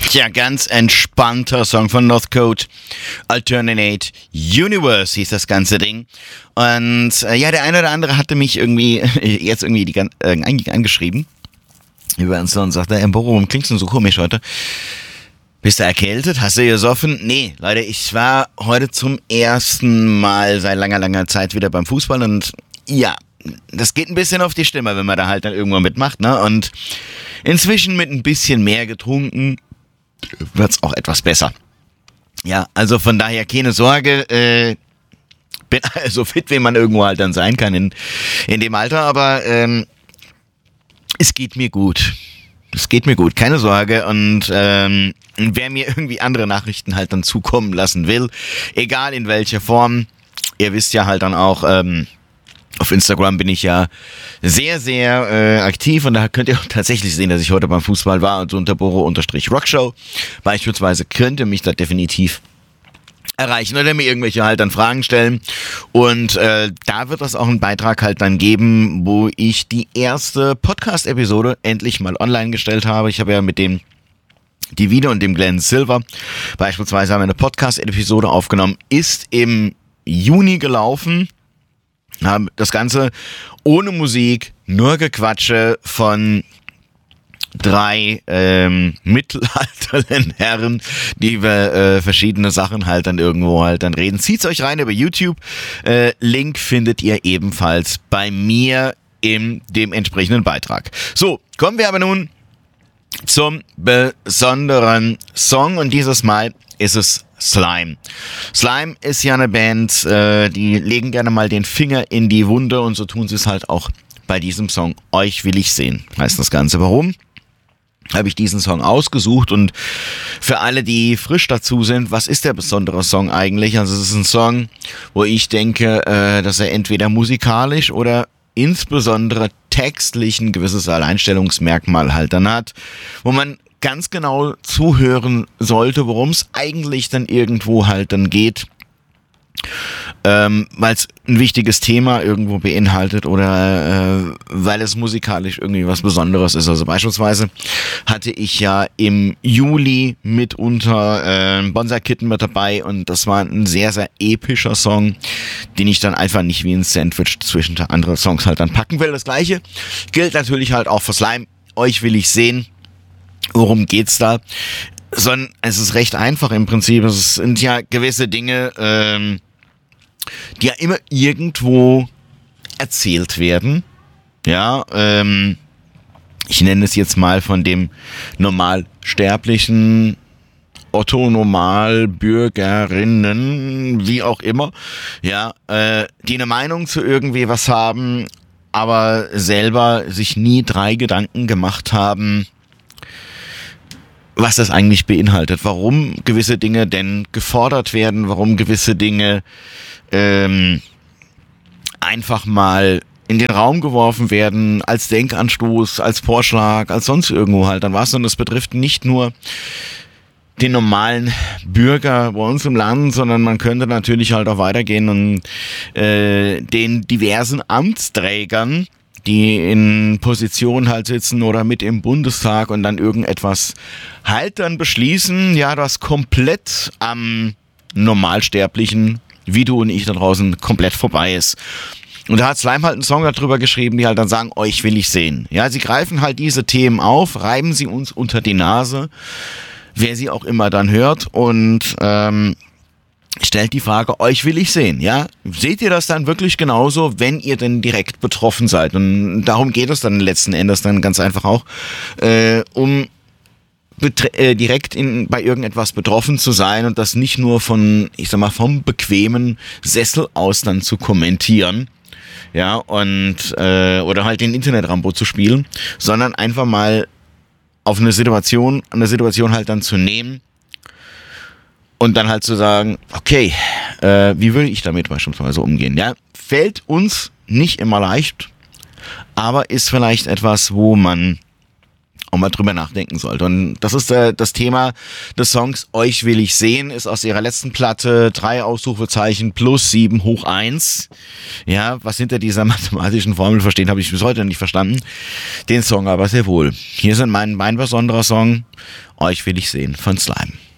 Tja, ganz entspannter Song von Northcote. Alternate Universe hieß das ganze Ding. Und der eine oder andere hatte mich irgendwie angeschrieben über Insta und sagte, Boro, warum klingst du denn so komisch heute? Bist du erkältet? Hast du gesoffen? Nee, Leute, ich war heute zum ersten Mal seit langer Zeit wieder beim Fußball und ja, das geht ein bisschen auf die Stimme, wenn man da halt dann irgendwann mitmacht, ne? Und inzwischen mit ein bisschen mehr getrunken wird's auch etwas besser. Ja, also von daher keine Sorge, bin so fit, wie man irgendwo halt dann sein kann in dem Alter, aber es geht mir gut. Es geht mir gut, keine Sorge. Und wer mir irgendwie andere Nachrichten halt dann zukommen lassen will, egal in welcher Form, ihr wisst ja halt dann auch, auf Instagram bin ich ja sehr, sehr aktiv und da könnt ihr auch tatsächlich sehen, dass ich heute beim Fußball war und unter Boro_Rockshow beispielsweise könnt ihr mich da definitiv erreichen oder mir irgendwelche halt dann Fragen stellen und da wird es auch einen Beitrag halt dann geben, wo ich die erste Podcast-Episode endlich mal online gestellt habe. Ich habe ja mit dem Divide und dem Glenn Silver beispielsweise haben wir eine Podcast-Episode aufgenommen, ist im Juni gelaufen. Haben das Ganze ohne Musik, nur Gequatsche von 3 mittelalterlichen Herren, die über verschiedene Sachen halt dann irgendwo halt dann reden. Zieht's euch rein über YouTube. Link findet ihr ebenfalls bei mir in dem entsprechenden Beitrag. So, kommen wir aber nun zum besonderen Song und dieses Mal ist es Slime. Slime ist ja eine Band, die legen gerne mal den Finger in die Wunde und so tun sie es halt auch bei diesem Song. Euch will ich sehen, heißt das Ganze. Warum habe ich diesen Song ausgesucht? Und für alle, die frisch dazu sind, was ist der besondere Song eigentlich? Also es ist ein Song, wo ich denke, dass er entweder musikalisch oder insbesondere textlich ein gewisses Alleinstellungsmerkmal halt dann hat, wo man ganz genau zuhören sollte, worum es eigentlich dann irgendwo halt dann geht, weil es ein wichtiges Thema irgendwo beinhaltet oder weil es musikalisch irgendwie was Besonderes ist. Also beispielsweise hatte ich ja im Juli mitunter Bonsai Kitten mit dabei und das war ein sehr, sehr epischer Song, den ich dann einfach nicht wie ein Sandwich zwischen andere Songs halt dann packen will. Das Gleiche gilt natürlich halt auch für Slime. Euch will ich sehen. Worum geht's da? Sondern es ist recht einfach im Prinzip. Es sind ja gewisse Dinge, die ja immer irgendwo erzählt werden. Ja, ich nenne es jetzt mal von dem normalsterblichen Otto-Normalbürgerinnen, wie auch immer, ja, die eine Meinung zu irgendwie was haben, aber selber sich nie 3 Gedanken gemacht haben, was das eigentlich beinhaltet, warum gewisse Dinge denn gefordert werden, warum gewisse Dinge einfach mal in den Raum geworfen werden, als Denkanstoß, als Vorschlag, als sonst irgendwo halt dann was. Und das betrifft nicht nur den normalen Bürger bei uns im Land, sondern man könnte natürlich halt auch weitergehen und den diversen Amtsträgern, die in Position halt sitzen oder mit im Bundestag und dann irgendetwas halt dann beschließen, ja, das komplett am Normalsterblichen, wie du und ich da draußen, komplett vorbei ist. Und da hat Slime halt einen Song darüber geschrieben, die halt dann sagen, euch will ich sehen. Ja, sie greifen halt diese Themen auf, reiben sie uns unter die Nase, wer sie auch immer dann hört und stellt die Frage, euch will ich sehen, ja? Seht ihr das dann wirklich genauso, wenn ihr denn direkt betroffen seid? Und darum geht es dann letzten Endes dann ganz einfach auch, um direkt bei irgendetwas betroffen zu sein und das nicht nur von, ich sag mal, vom bequemen Sessel aus dann zu kommentieren, ja, und oder halt den Internet-Rambo zu spielen, sondern einfach mal auf eine Situation halt dann zu nehmen und dann halt zu sagen, okay, wie würde ich damit beispielsweise umgehen? Ja, fällt uns nicht immer leicht, aber ist vielleicht etwas, wo man auch mal drüber nachdenken sollte. Und das ist das Thema des Songs Euch will ich sehen, ist aus ihrer letzten Platte 3 Ausrufezeichen plus 7 hoch 1. Ja, was hinter dieser mathematischen Formel verstehen, habe ich bis heute nicht verstanden. Den Song aber sehr wohl. Hier ist mein besonderer Song Euch will ich sehen von Slime.